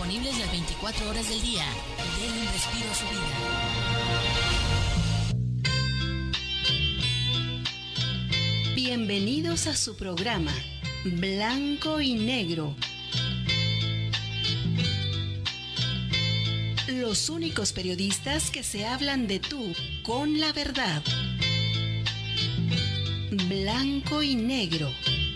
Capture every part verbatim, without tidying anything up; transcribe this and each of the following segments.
disponibles las veinticuatro horas del día. Denle un respiro a su vida. Bienvenidos a su programa, Blanco y Negro. Los únicos periodistas que se hablan de tú con la verdad. Blanco y Negro.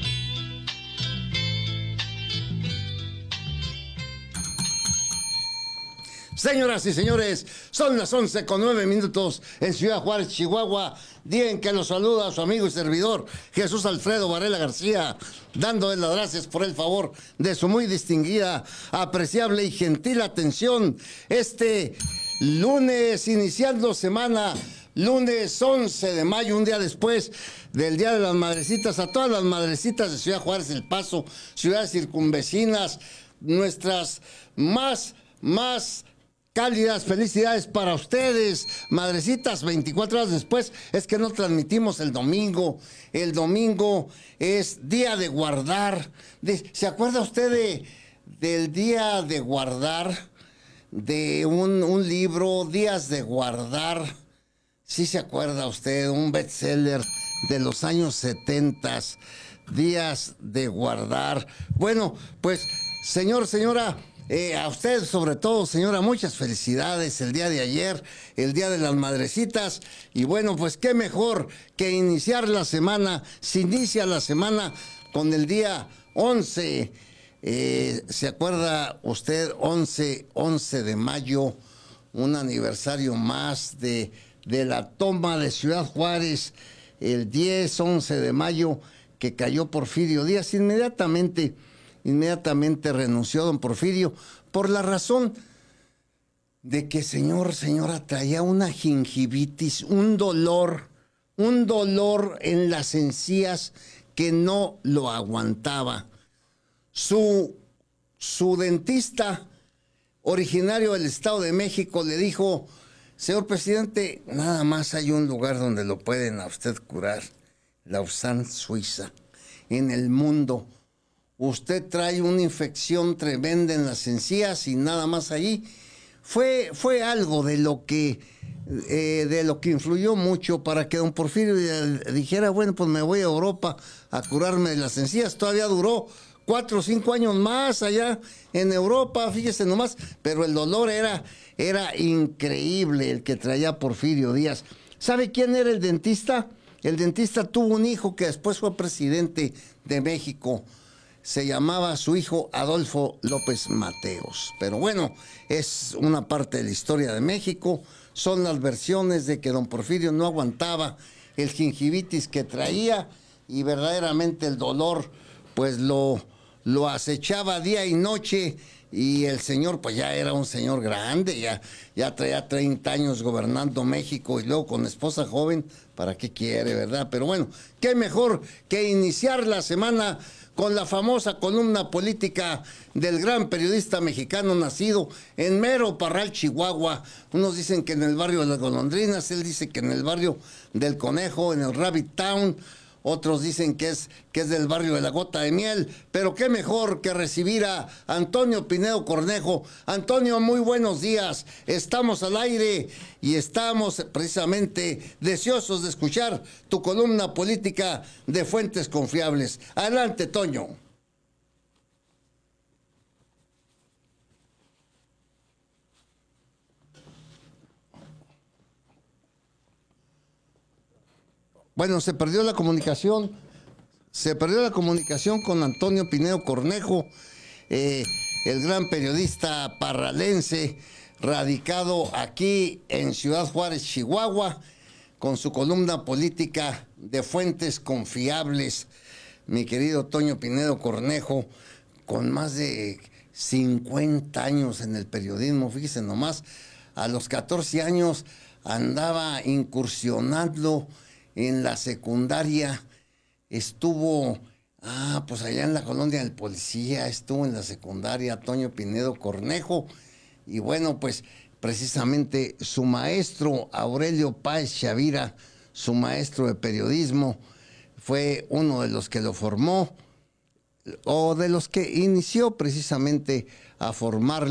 Señoras y señores, son las once con nueve minutos en Ciudad Juárez, Chihuahua, día en que los saluda a su amigo y servidor Jesús Alfredo Varela García, dándole las gracias por el favor de su muy distinguida, apreciable y gentil atención este lunes, iniciando semana, lunes once de mayo, un día después del Día de las Madrecitas. A todas las madrecitas de Ciudad Juárez, El Paso, ciudades circunvecinas, nuestras más, más cálidas felicidades para ustedes, madrecitas. Veinticuatro horas después, es que no transmitimos el domingo. El domingo es día de guardar. De, ¿Se acuerda usted de, del día de guardar? De un, un libro, Días de Guardar. Sí se acuerda usted, un bestseller de los años setentas, Días de Guardar. Bueno, pues, señor, señora, Eh, a usted sobre todo, señora, muchas felicidades el día de ayer, el día de las madrecitas. Y bueno, pues qué mejor que iniciar la semana. Se inicia la semana con el día once. Eh, ¿Se acuerda usted? once, once de mayo, un aniversario más de, de la toma de Ciudad Juárez. El diez, once de mayo, que cayó Porfirio Díaz. Inmediatamente... Inmediatamente renunció don Porfirio por la razón de que, señor, señora, traía una gingivitis, un dolor, un dolor en las encías que no lo aguantaba. Su, su dentista, originario del Estado de México, le dijo: señor presidente, nada más hay un lugar donde lo pueden a usted curar, Lausanne, Suiza, en el mundo. Usted trae una infección tremenda en las encías y nada más allí. Fue, fue algo de lo que eh, de lo que influyó mucho para que don Porfirio dijera: bueno, pues me voy a Europa a curarme de las encías. Todavía duró cuatro o cinco años más allá en Europa, fíjese nomás, pero el dolor era, era increíble el que traía Porfirio Díaz. ¿Sabe quién era el dentista? El dentista tuvo un hijo que después fue presidente de México. Se llamaba su hijo Adolfo López Mateos. Pero bueno, es una parte de la historia de México. Son las versiones de que don Porfirio no aguantaba el gingivitis que traía y verdaderamente el dolor pues lo, lo acechaba día y noche. Y el señor pues ya era un señor grande, ya, ya traía treinta años gobernando México y luego con esposa joven. ¿Para qué quiere, verdad? Pero bueno, qué mejor que iniciar la semana con la famosa columna política del gran periodista mexicano nacido en Mero Parral, Chihuahua. Unos dicen que en el barrio de las Golondrinas, él dice que en el barrio del Conejo, en el Rabbit Town. Otros dicen que es, que es del barrio de la Gota de Miel, pero qué mejor que recibir a Antonio Pinedo Cornejo. Antonio, muy buenos días. Estamos al aire y estamos precisamente deseosos de escuchar tu columna política de fuentes confiables. Adelante, Toño. Bueno, se perdió la comunicación, se perdió la comunicación con Antonio Pinedo Cornejo, eh, el gran periodista parralense, radicado aquí en Ciudad Juárez, Chihuahua, con su columna política de fuentes confiables. Mi querido Toño Pinedo Cornejo, con más de cincuenta años en el periodismo, fíjese nomás, a los catorce años andaba incursionando en la secundaria, estuvo, ah, pues allá en la colonia del Policía, estuvo en la secundaria Toño Pinedo Cornejo, y bueno, pues precisamente su maestro Aurelio Páez Chavira, su maestro de periodismo, fue uno de los que lo formó, o de los que inició precisamente a formarlo